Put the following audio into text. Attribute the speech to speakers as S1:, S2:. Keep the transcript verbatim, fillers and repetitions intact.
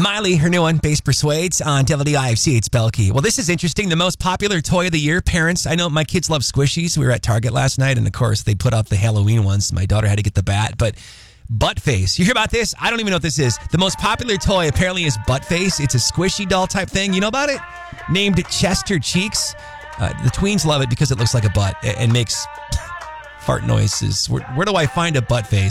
S1: Miley, her new one, Bass Persuades on W D I F C. It's Belkey. Well, this is interesting. The most popular toy of the year, parents. I know my kids love squishies. We were at Target last night, and of course, they put out the Halloween ones. My daughter had to get the bat, but Butt Face. You hear about this? I don't even know what this is. The most popular toy apparently is Butt Face. It's a squishy doll type thing. You know about it? Named Chester Cheeks. Uh, the tweens love it because it looks like a butt and makes fart noises. Where, where do I find a butt face?